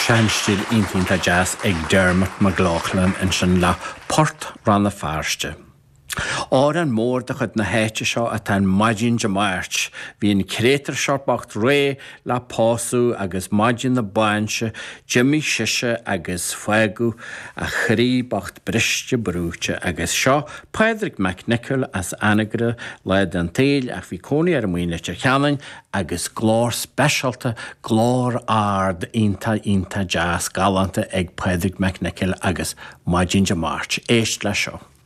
Seanstíl Intínta Jazz ag Dermot McLaughlin in sin le Port Ranna Fearste. Or an mór de chud na héite seo a tan maidin de March, hín crétar seobacht ré le pású agus maidin na bainse, Jimmy Sise agus Fuegu a chríbacht briste brúte agus seo Padraig MacNichol as anagre le den téil ach bhí cónaí ar muoine cheannain agus glór specialta glór ard Inta Jazz galanta ag Padraig MacNichol agus maidin de March. Éist le seo.